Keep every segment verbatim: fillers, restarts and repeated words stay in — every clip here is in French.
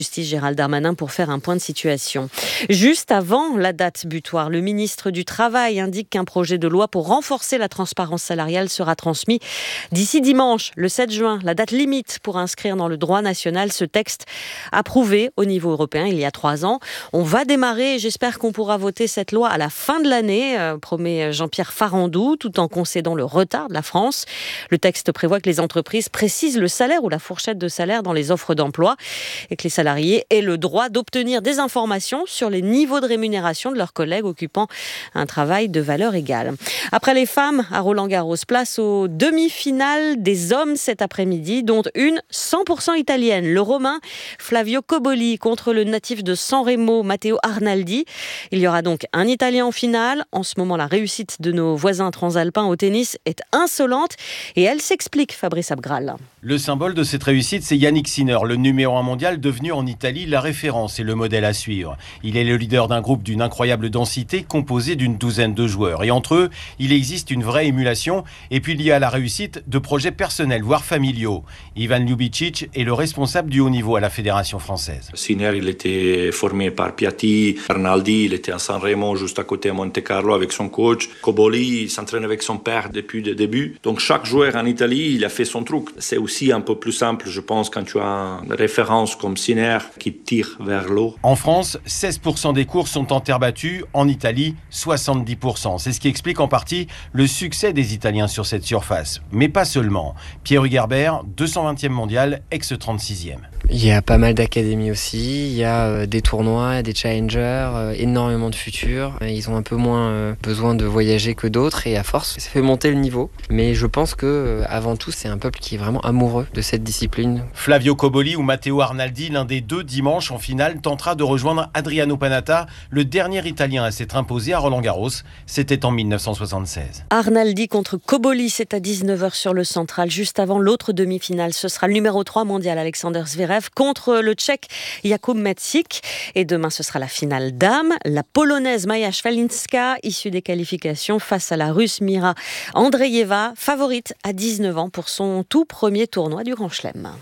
Justice Gérald Darmanin pour faire un point de situation. Juste avant la date butoir, le ministre du Travail indique qu'un projet de loi pour renforcer la transparence salariale sera transmis d'ici dimanche, le sept juin, la date limite pour inscrire dans le droit national ce texte approuvé au niveau européen il y a trois ans. On va démarrer et j'espère qu'on pourra voter cette loi à la fin de l'année, euh, promet Jean-Pierre Farandou, tout en concédant le retard de la France. Le texte prévoit que les entreprises précisent le salaire ou la fourchette de salaire dans les offres d'emploi et que les salariés aient le droit d'obtenir des informations sur les niveaux de rémunération de leurs collègues occupant un travail de valeur égale. Après les femmes, à Roland-Garros, place aux demi-finales des hommes cet après-midi, dont une cent pour cent italienne. Le Romain Flavio Cobolli contre le natif de San Remo, Matteo Arnaldi. Il y aura donc un Italien en finale. En ce moment, la réussite de nos voisins transalpins au tennis est insolente et elle s'explique, Fabrice Abgral. Le symbole de cette réussite, c'est Yannick Sinner, le numéro un mondial, devenu en Italie la référence et le modèle à suivre. Il est le leader d'un groupe d'une incroyable densité composé d'une douzaine de joueurs. Et entre eux, il existe une vraie émulation. Et puis il y a la réussite de projets personnels, voire familiaux. Ivan Ljubicic est le responsable du haut niveau à la Fédération française. Sinner, il était formé par Piatti. Arnaldi, il était à San Remo, juste à côté à Monte Carlo, avec son coach. Cobolli, il s'entraîne avec son père depuis le début. Donc chaque joueur en Italie, il a fait son truc. C'est aussi un peu plus simple, je pense, quand tu as une référence comme Sinner qui tire vers l'eau. En France, seize pour cent des courses sont en terre battue. En Italie, soixante-dix pour cent. C'est ce qui explique en partie le succès des Italiens sur cette surface. Mais pas seulement. Pierre Hugerbert, deux cent vingtième mondial, ex-trente-sixième. Il y a pas mal d'académies aussi, il y a euh, des tournois, des challengers, euh, énormément de futurs. Ils ont un peu moins euh, besoin de voyager que d'autres et à force, ça fait monter le niveau. Mais je pense que euh, avant tout, c'est un peuple qui est vraiment amoureux de cette discipline. Flavio Cobolli ou Matteo Arnaldi, l'un des deux dimanche en finale, tentera de rejoindre Adriano Panatta, le dernier Italien à s'être imposé à Roland-Garros. C'était en dix-neuf cent soixante-seize. Arnaldi contre Cobolli, c'est à dix-neuf heures sur le Central. Juste avant l'autre demi-finale, ce sera le numéro trois mondial Alexander Zverev contre le Tchèque Jakub Mečík. Et demain, ce sera la finale dames. La Polonaise Maja Swiatek, issue des qualifications, face à la Russe Mira Andreeva, favorite à dix-neuf ans pour son tout premier tournoi du Grand Chelem.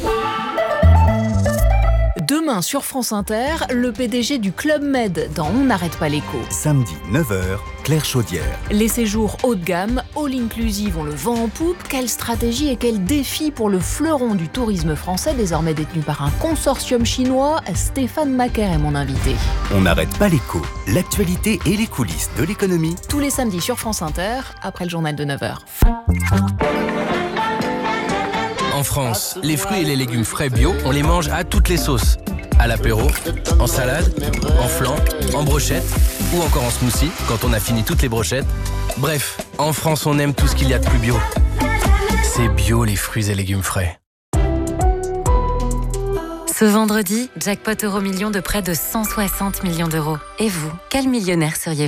Demain sur France Inter, le P D G du Club Med dans On n'arrête pas l'écho. Samedi neuf heures, Claire Chaudière. Les séjours haut de gamme, all inclusive ont le vent en poupe. Quelle stratégie et quel défi pour le fleuron du tourisme français, désormais détenu par un consortium chinois. Stéphane Macaire est mon invité. On n'arrête pas l'écho, l'actualité et les coulisses de l'économie. Tous les samedis sur France Inter, après le journal de neuf heures. En France, les fruits et les légumes frais bio, on les mange à toutes les sauces. À l'apéro, en salade, en flan, en brochette ou encore en smoothie quand on a fini toutes les brochettes. Bref, en France, on aime tout ce qu'il y a de plus bio. C'est bio les fruits et légumes frais. Ce vendredi, jackpot Euromillions de près de cent soixante millions d'euros. Et vous, quel millionnaire seriez-vous ?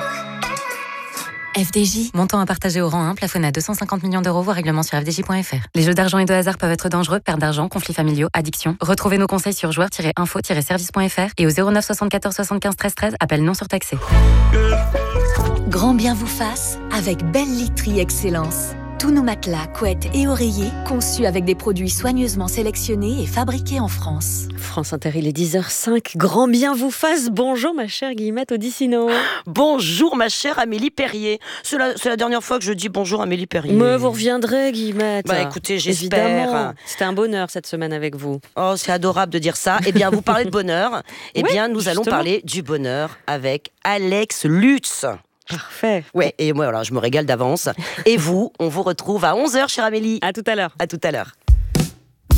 F D J, montant à partager au rang un, plafonné à deux cent cinquante millions d'euros, voire règlement sur f d j point f r. Les jeux d'argent et de hasard peuvent être dangereux, perte d'argent, conflits familiaux, addiction. Retrouvez nos conseils sur joueurs tiret info tiret service point f r et au zéro neuf soixante-quatorze soixante-quinze treize treize, appel non surtaxé. Grand bien vous fasse avec Belle Literie Excellence. Tous nos matelas, couettes et oreillers conçus avec des produits soigneusement sélectionnés et fabriqués en France. France Inter, il est dix heures cinq. Grand bien vous fasse. Bonjour ma chère Guillemette Odissino. Bonjour ma chère Amélie Perrier. C'est la, c'est la dernière fois que je dis bonjour Amélie Perrier. Mais vous reviendrez Guillemette. Bah écoutez, j'espère. Évidemment. C'était un bonheur cette semaine avec vous. Oh, c'est adorable de dire ça. Eh bien, vous parlez de bonheur. Eh oui, bien, nous justement. allons parler du bonheur avec Alex Lutz. Parfait. Ouais, et moi, alors, je me régale d'avance. Et vous, on vous retrouve à onze heures, chère Amélie. À tout à l'heure. À tout à l'heure.